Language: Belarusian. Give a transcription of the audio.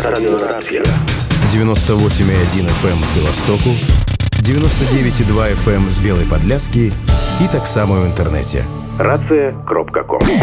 Радиорацыя. 98,1 FM з Беластоку, 99,2 FM з Белай Падляскі і таксама ў інтэрнэце. Рацыя.ком